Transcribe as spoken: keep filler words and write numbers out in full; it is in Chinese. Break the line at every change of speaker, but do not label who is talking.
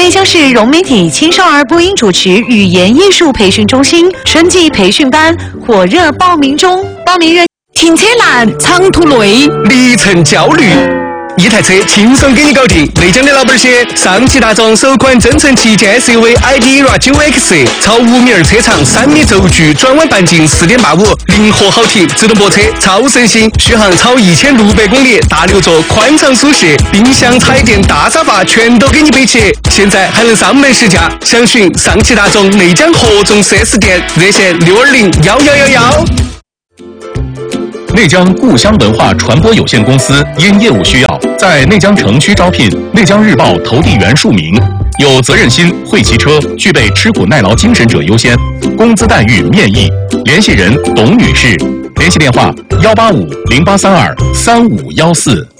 内江市融媒体青少儿播音主持语言艺术培训中心春季培训班火热报名中，报名人停车难，长途累，
里程焦虑。一台车轻松给你搞定。内江的老板些，上汽大众首款增程旗舰 S U V i D E R A 九 X， 超五米二车长，三米轴距，转弯半径四点八五，灵活好停，自动泊车，超省心，续航超一千六百公里，大六座，宽敞舒适，冰箱、彩电、大沙发全都给你备齐。现在还能上门试驾，详询上汽大众内江合众 四 S 店，热线六二零幺幺幺幺。
内江故乡文化传播有限公司因业务需要，在内江城区招聘内江日报投递员数名，有责任心、会骑车、具备吃苦耐劳精神者优先，工资待遇面议。联系人董女士，联系电话幺八五零八三二三五幺四。